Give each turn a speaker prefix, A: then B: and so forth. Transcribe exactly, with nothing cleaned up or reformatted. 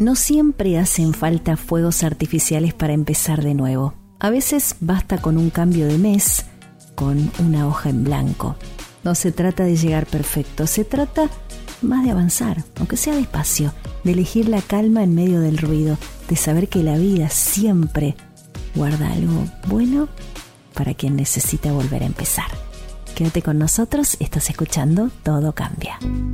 A: No siempre hacen falta fuegos artificiales para empezar de nuevo. A veces basta con un cambio de mes, con una hoja en blanco. No se trata de llegar perfecto, se trata más de avanzar, aunque sea despacio, de elegir la calma en medio del ruido, de saber que la vida siempre guarda algo bueno para quien necesita volver a empezar. Quédate con nosotros, estás escuchando Todo Cambia.